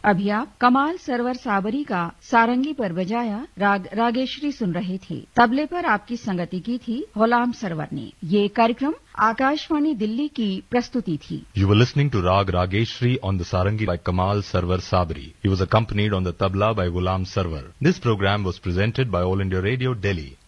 अभी आप कमाल सरवर साबरी का सारंगी पर बजाया राग रागेश्वरी सुन रहे थे। तबले पर आपकी संगति की थी गुलाम सरवर ने। ये कार्यक्रम आकाशवाणी दिल्ली की प्रस्तुति थी। You were listening to Rag Rageshri on the Sarangi by Kamal Sarwar Sabri. He was accompanied on the tabla by Ghulam Sarwar. This program was presented by All India Radio, Delhi.